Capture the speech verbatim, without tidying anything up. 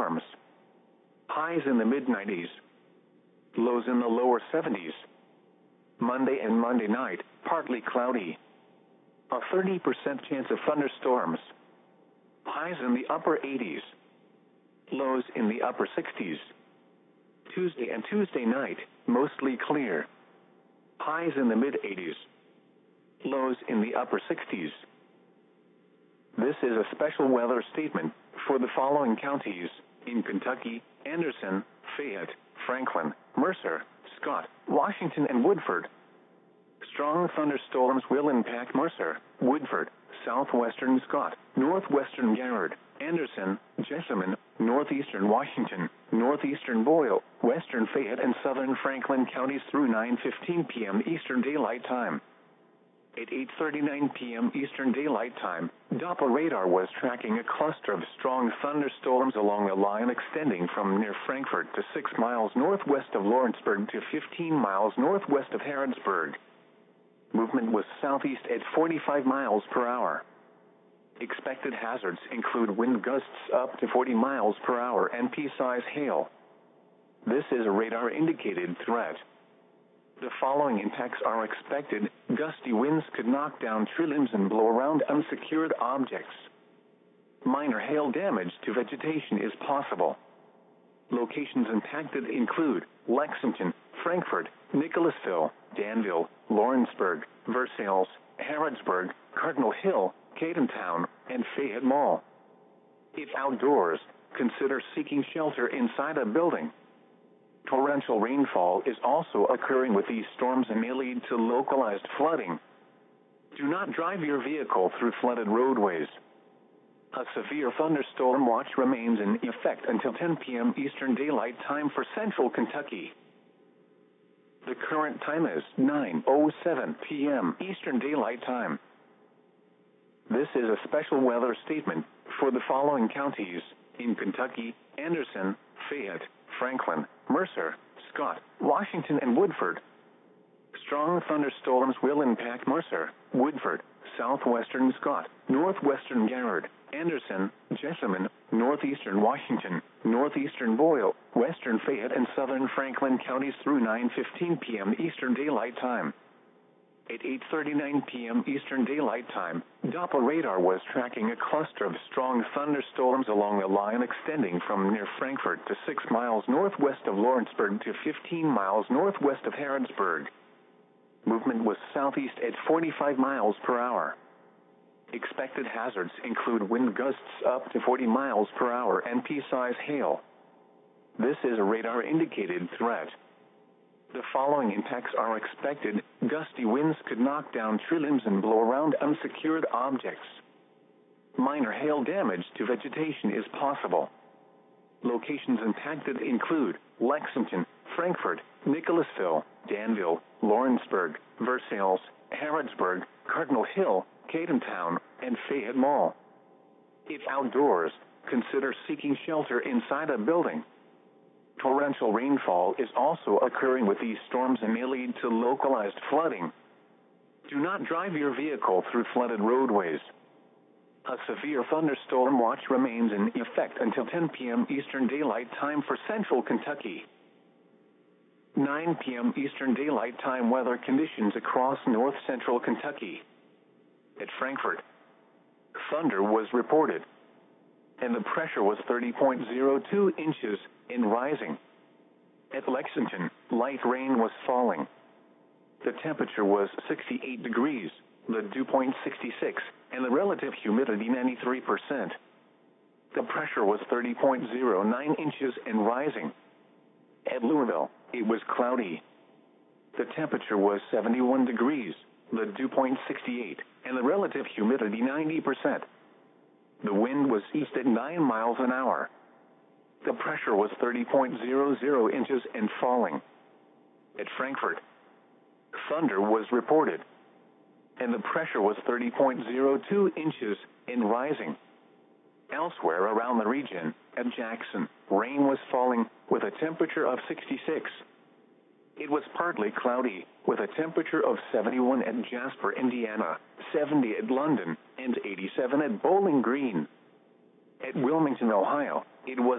thunderstorms. Highs in the mid nineties. Lows in the lower seventies. Monday and Monday night, partly cloudy. A thirty percent chance of thunderstorms. Highs in the upper eighties. Lows in the upper sixties. Tuesday and Tuesday night, mostly clear. Highs in the mid eighties. Lows in the upper sixties. This is a special weather statement for the following counties in Kentucky: Anderson, Fayette, Franklin, Mercer, Scott, Washington, and Woodford. Strong thunderstorms will impact Mercer, Woodford, southwestern Scott, northwestern Garrard, Anderson, Jessamine, northeastern Washington, northeastern Boyle, western Fayette, and southern Franklin counties through nine fifteen p m Eastern Daylight Time. At eight thirty-nine p m Eastern Daylight Time, Doppler radar was tracking a cluster of strong thunderstorms along a line extending from near Frankfort to six miles northwest of Lawrenceburg to fifteen miles northwest of Harrodsburg. Movement was southeast at forty-five miles per hour. Expected hazards include wind gusts up to forty miles per hour and pea-size hail. This is a radar-indicated threat. The following impacts are expected. Gusty winds could knock down tree limbs and blow around unsecured objects. Minor hail damage to vegetation is possible. Locations impacted include Lexington, Frankfort, Nicholasville, Danville, Lawrenceburg, Versailles, Harrodsburg, Cardinal Hill, Cadentown, and Fayette Mall. If outdoors, consider seeking shelter inside a building. Torrential rainfall is also occurring with these storms and may lead to localized flooding. Do not drive your vehicle through flooded roadways. A severe thunderstorm watch remains in effect until ten p m Eastern Daylight Time for Central Kentucky. The current time is nine oh seven p m Eastern Daylight Time. This is a special weather statement for the following counties in Kentucky: Anderson, Fayette, Franklin, Mercer, Scott, Washington, and Woodford. Strong thunderstorms will impact Mercer, Woodford, southwestern Scott, northwestern Garrard, Anderson, Jessamine, northeastern Washington, northeastern Boyle, western Fayette, and southern Franklin counties through nine fifteen p m Eastern Daylight Time. At eight thirty-nine p m Eastern Daylight Time, Doppler radar was tracking a cluster of strong thunderstorms along a line extending from near Frankfort to six miles northwest of Lawrenceburg to fifteen miles northwest of Harrodsburg. Movement was southeast at forty-five miles per hour. Expected hazards include wind gusts up to forty miles per hour and pea-size hail. This is a radar-indicated threat. The following impacts are expected. Gusty winds could knock down tree limbs and blow around unsecured objects. Minor hail damage to vegetation is possible. Locations impacted include Lexington, Frankfort, Nicholasville, Danville, Lawrenceburg, Versailles, Harrodsburg, Cardinal Hill, Cadentown, and Fayette Mall. If outdoors, consider seeking shelter inside a building. Torrential rainfall is also occurring with these storms and may lead to localized flooding. Do not drive your vehicle through flooded roadways. A severe thunderstorm watch remains in effect until ten p m Eastern Daylight Time for Central Kentucky. nine p m Eastern Daylight Time weather conditions across north central Kentucky. At Frankfort, thunder was reported, and the pressure was thirty point zero two inches and rising. At Lexington, light rain was falling. The temperature was sixty-eight degrees, the dew point sixty-six, and the relative humidity ninety-three percent. The pressure was thirty point zero nine inches and rising. At Louisville, it was cloudy. The temperature was seventy-one degrees, the dew point sixty-eight, and the relative humidity ninety percent. The wind was east at nine miles an hour. The pressure was thirty point zero zero inches and falling. At Frankfort, thunder was reported, and the pressure was thirty point zero two inches and rising. Elsewhere around the region, at Jackson, rain was falling with a temperature of sixty-six. It was partly cloudy, with a temperature of seventy-one at Jasper, Indiana, seventy at London, and eighty-seven at Bowling Green. At Wilmington, Ohio, it was